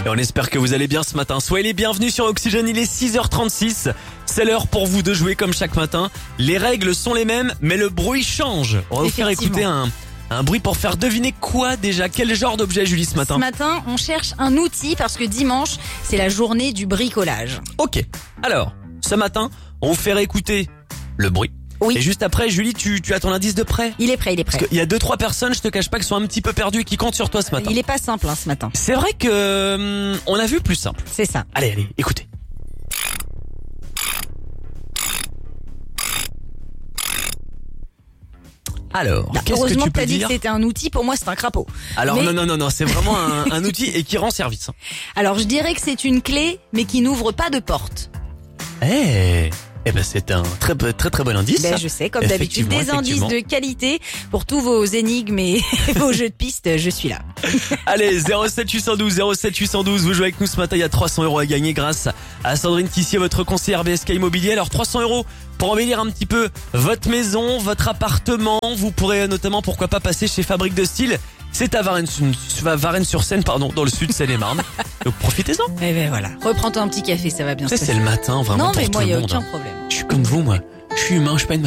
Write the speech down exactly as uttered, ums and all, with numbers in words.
Et on espère que vous allez bien ce matin. Soyez les bienvenus sur Oxygène, il est six heures trente-six. C'est l'heure pour vous de jouer comme chaque matin. Les règles sont les mêmes, mais le bruit change. On va vous faire écouter un, un bruit pour faire deviner quoi déjà. Quel genre d'objet, Julie, ce matin? Ce matin, on cherche un outil parce que dimanche, c'est la journée du bricolage. Ok, alors, ce matin, on vous fait écouter le bruit. Oui. Et juste après, Julie, tu, tu as ton indice de prêt? Il est prêt, il est prêt. Parce qu'il y a deux, trois personnes, je te cache pas, qui sont un petit peu perdues et qui comptent sur toi ce matin. Il est pas simple hein, ce matin. C'est vrai que hum, on a vu plus simple. C'est ça. Allez, allez, écoutez. Alors, Bah, qu'est-ce que heureusement tu que peux t'as dit dire? que c'était un outil, pour moi c'est un crapaud. Alors Mais- non, non, non, non, c'est vraiment un, un outil et qui rend service. Alors je dirais que c'est une clé, mais qui n'ouvre pas de porte. Eh, eh ben c'est un très très très, très bon indice. Ben, je sais, comme d'habitude, Effectivement, des indices effectivement. de qualité pour tous vos énigmes et vos jeux de pistes, je suis là. Allez, zéro sept huit un deux zéro sept huit un deux, vous jouez avec nous ce matin, il y a trois cents euros à gagner grâce à Sandrine Tissier, votre conseillère B S K Immobilier. Alors trois cents euros pour embellir un petit peu votre maison, votre appartement. Vous pourrez notamment, pourquoi pas, passer chez Fabrique de Style. C'est à Varennes, Varennes-sur-Seine, pardon, dans le sud Seine-et-Marne. Donc profitez-en. Et ben voilà. Reprends-toi un petit café, ça va bien Tu se sais, c'est passer. le matin, vraiment Non pour mais tout moi, le il y a monde. aucun hein. problème. Je suis comme vous, moi. Je suis humain, je suis pas une